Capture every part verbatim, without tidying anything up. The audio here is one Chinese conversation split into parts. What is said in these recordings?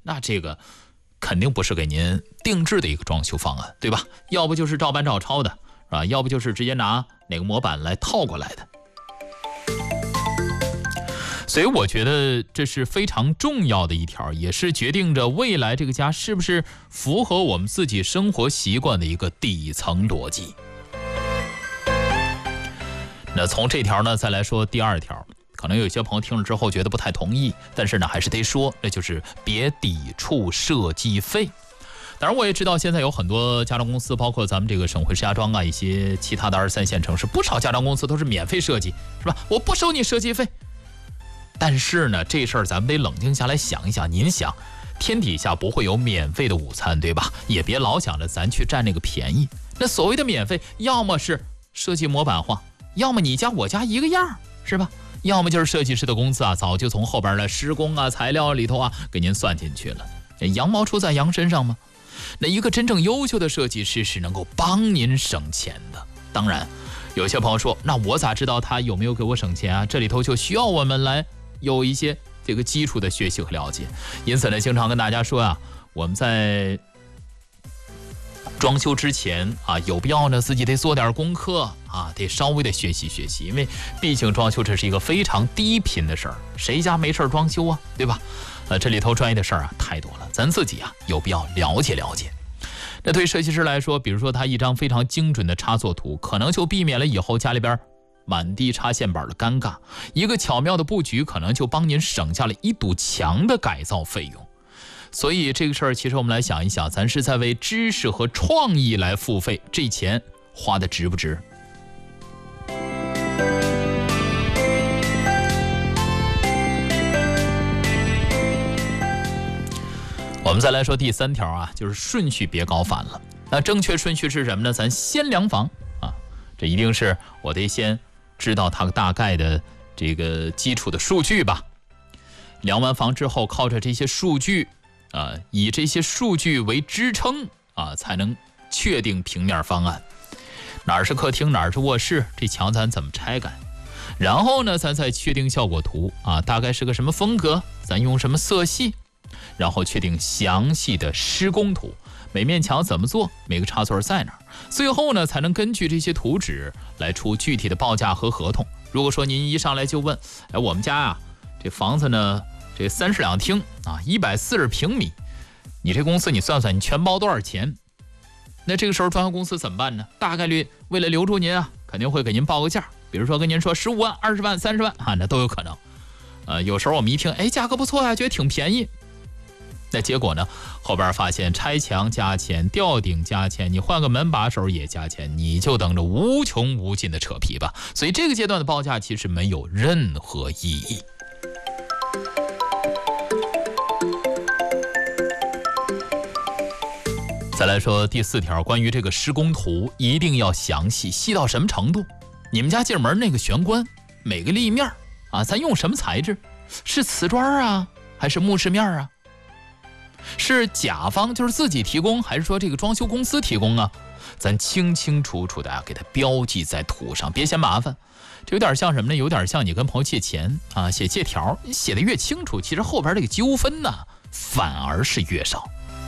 那这个肯定不是给您定制的一个装修方案，对吧？要不就是照搬照抄的，是吧？要不就是直接拿哪个模板来套过来的。所以我觉得这是非常重要的一条，也是决定着未来这个家是不是符合我们自己生活习惯的一个底层逻辑。那从这条呢，再来说第二条，可能有些朋友听了之后觉得不太同意，但是呢还是得说，那就是别抵触设计费。当然我也知道现在有很多家装公司，包括咱们这个省会石家庄啊，一些其他的二三线城市，不少家装公司都是免费设计，是吧？我不收你设计费。但是呢，这事儿咱们得冷静下来想一想。您想，天底下不会有免费的午餐，对吧？也别老想着咱去占那个便宜。那所谓的免费，要么是设计模板化，要么你家我家一个样，是吧？要么就是设计师的工资啊，早就从后边的施工啊、材料里头啊给您算进去了。羊毛出在羊身上吗？那一个真正优秀的设计师是能够帮您省钱的。当然，有些朋友说，那我咋知道他有没有给我省钱啊？这里头就需要我们来有一些这个基础的学习和了解。因此呢，经常跟大家说啊，我们在装修之前啊，有必要呢自己得做点功课啊，得稍微的学习学习，因为毕竟装修这是一个非常低频的事儿，谁家没事装修啊，对吧？呃，这里头专业的事儿啊太多了，咱自己啊有必要了解了解。那对设计师来说，比如说他一张非常精准的插座图，可能就避免了以后家里边满地插线板的尴尬，一个巧妙的布局可能就帮您省下了一堵墙的改造费用。所以这个事儿其实我们来想一想，咱是在为知识和创意来付费，这钱花的值不值？我们再来说第三条啊，就是顺序别搞反了。那正确顺序是什么呢？咱先量房啊，这一定是我得先知道它大概的这个基础的数据吧。量完房之后，靠着这些数据啊，以这些数据为支撑啊，才能确定平面方案。哪儿是客厅，哪儿是卧室，这墙咱怎么拆改？然后呢，咱再确定效果图啊，大概是个什么风格，咱用什么色系。然后确定详细的施工图，每面墙怎么做，每个插座在哪儿，最后呢才能根据这些图纸来出具体的报价和合同。如果说您一上来就问，哎，我们家啊这房子呢，这三室两厅啊，一百四十平米，你这公司你算算，你全包多少钱？那这个时候装修公司怎么办呢？大概率为了留住您啊，肯定会给您报个价，比如说跟您说十五万、二十万、三十万啊，那都有可能。呃，有时候我们一听，哎，价格不错呀，觉得挺便宜。那结果呢？后边发现拆墙加钱，吊顶加钱，你换个门把手也加钱，你就等着无穷无尽的扯皮吧。所以这个阶段的报价其实没有任何意义。再来说第四条，关于这个施工图一定要详细，细到什么程度？你们家进门那个玄关，每个立面啊，咱用什么材质？是瓷砖啊，还是木饰面啊？是甲方就是自己提供，还是说这个装修公司提供啊？咱清清楚楚的啊给它标记在图上，别嫌麻烦。这有点像什么呢？有点像你跟朋友借钱啊，写借条，你写的越清楚，其实后边这个纠纷呢反而是越少。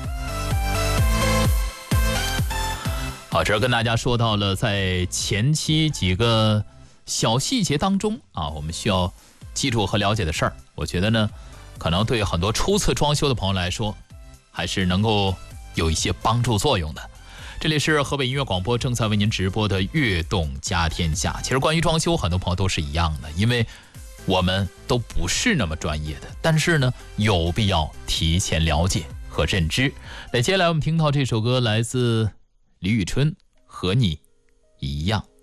好，这儿跟大家说到了在前期几个小细节当中啊，我们需要记住和了解的事儿。我觉得呢，可能对很多初次装修的朋友来说，还是能够有一些帮助作用的。这里是河北音乐广播正在为您直播的悦动家天下。其实关于装修，很多朋友都是一样的，因为我们都不是那么专业的，但是呢，有必要提前了解和认知。那接下来我们听到这首歌来自李宇春，和你一样。